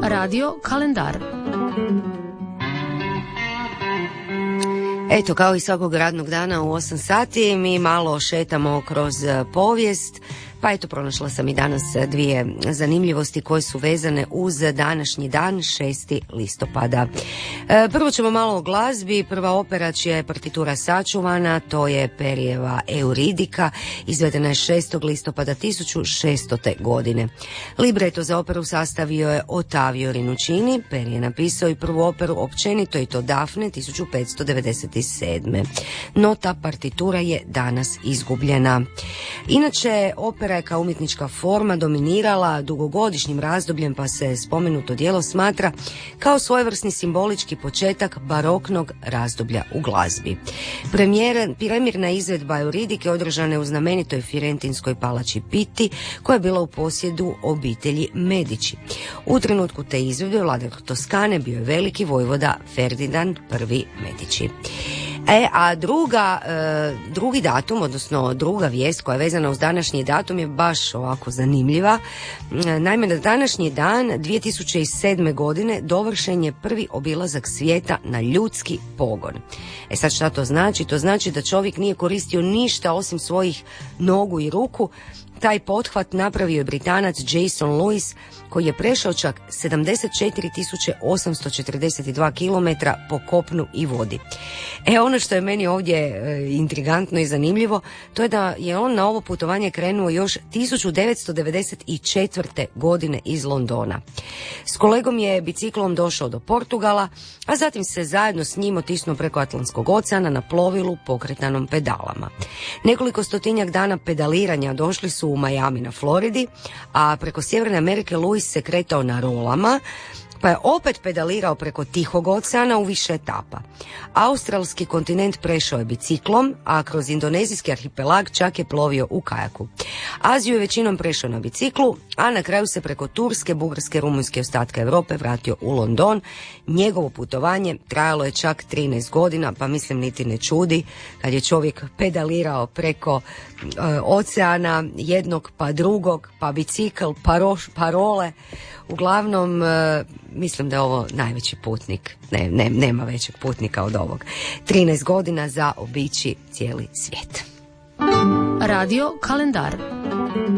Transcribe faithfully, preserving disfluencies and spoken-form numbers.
Radio kalendar. Eto, kao i svakog radnog dana u osam sati mi malo šetamo kroz povijest. Pa eto, pronašla sam i danas dvije zanimljivosti koje su vezane uz današnji dan, šesti listopada. E, prvo ćemo malo o glazbi. Prva opera čija je partitura sačuvana, to je Perijeva Euridika, izvedena je šestog listopada tisuću šeststote. godine. Libreto za operu sastavio je Ottavio Rinuccini. Peri je napisao i prvu operu općenito, i to Dafne tisuću petsto devedeset sedme. No ta partitura je danas izgubljena. Inače, opera je kao umjetnička forma dominirala dugogodišnjim razdobljem, pa se spomenuto djelo smatra kao svojevrsni simbolički početak baroknog razdoblja u glazbi. Premijer, premijerna izvedba Euridike održana je u znamenitoj firentinskoj palači Pitti, koja je bila u posjedu obitelji Medici. U trenutku te izvedbe vladar Toskane bio je veliki vojvoda Ferdinand I Medici. E, a druga, e, drugi datum, odnosno druga vijest koja je vezana uz današnji datum je baš ovako zanimljiva. E, naime, na današnji dan dvije tisuće sedme. godine dovršen je prvi obilazak svijeta na ljudski pogon. E sad, šta to znači? To znači da čovjek nije koristio ništa osim svojih nogu i ruku. Taj pothvat napravio je Britanac Jason Lewis, koji je prešao čak sedamdeset četiri tisuće osamsto četrdeset dva kilometra po kopnu i vodi. E, ono što je meni ovdje e, intrigantno i zanimljivo, to je da je on na ovo putovanje krenuo još tisuću devetsto devedeset četvrte. godine iz Londona. S kolegom je biciklom došao do Portugala, a zatim se zajedno s njim otisnuo preko Atlantskog oceana na plovilu pokretanom pedalama. Nekoliko stotinjak dana pedaliranja došli su u Miami na Floridi, a preko Sjeverne Amerike Lewis se kretao na rolama, pa je opet pedalirao preko Tihog oceana u više etapa. Australski kontinent prešao je biciklom, a kroz indonezijski arhipelag čak je plovio u kajaku. Aziju je većinom prešao na biciklu, a na kraju se preko Turske, Bugarske, Rumunjske i ostatka Europe vratio u London. Njegovo putovanje trajalo je čak trinaest godina, pa mislim niti ne čudi kad je čovjek pedalirao preko e, oceana, jednog pa drugog, pa bicikl, pa, roš, pa role. Uglavnom, e, mislim da je ovo najveći putnik, ne, ne, nema većeg putnika od ovog. trinaest godina za obići cijeli svijet. Radio kalendar.